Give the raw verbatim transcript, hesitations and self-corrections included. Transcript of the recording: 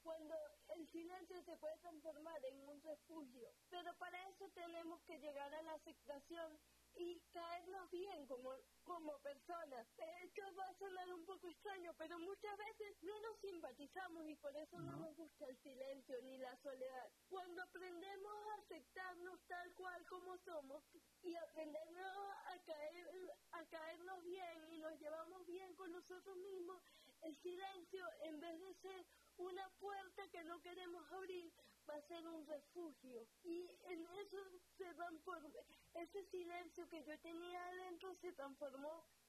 cuando el silencio se puede transformar en un refugio. Pero para eso tenemos que llegar a la aceptación y caernos bien como, como personas. Esto va a sonar un poco extraño, pero muchas veces no nos simpatizamos y por eso no, no nos gusta el silencio ni la soledad. Cuando aprendemos a aceptarnos tal cual como somos y aprendemos a, caer, a caernos bien y nos llevamos bien con nosotros mismos, el silencio, en vez de ser una puerta que no queremos abrir, va a ser un refugio. Y en eso se transformó, ese silencio que yo tenía adentro se transformó